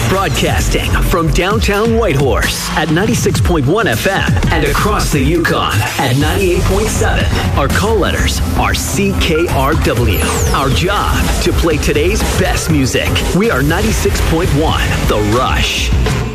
Broadcasting from downtown Whitehorse at 96.1 FM and across the Yukon at 98.7. Our call letters are CKRW. Our job to play today's best music. We are 96.1 The Rush.